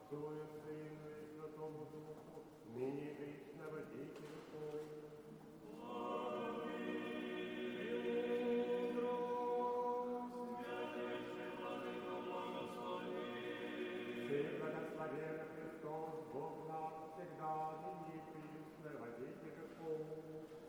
Отцу и Сыну и Святому Духу, ныне и вечно во веки веков. Ты благословен Христос, Бог наш, всегда, ныне и присно во веки веков.